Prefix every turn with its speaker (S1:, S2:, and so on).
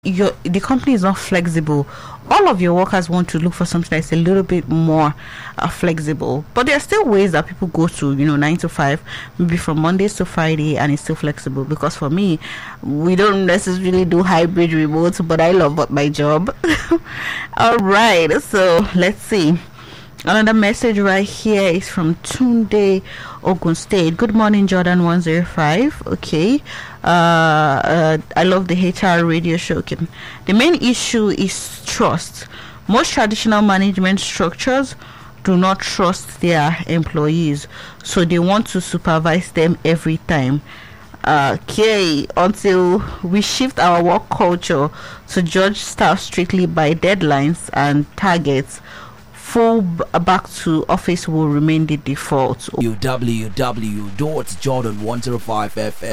S1: the company is not flexible. All of your workers want to look for something that's a little bit more flexible, but there are still ways that people go to 9 to 5, maybe from Mondays to Friday, and it's still flexible. Because for me, we don't necessarily do hybrid remote, but I love my job. All right, so let's see. Another message right here is from Tunde, Ogun State. Good morning, Jordan 105. Okay. I love the HR radio show. Okay. The main issue is trust. Most traditional management structures do not trust their employees, so they want to supervise them every time. Okay, until we shift our work culture to judge staff strictly by deadlines and targets, full back to office will remain the default.
S2: www.jordan105fm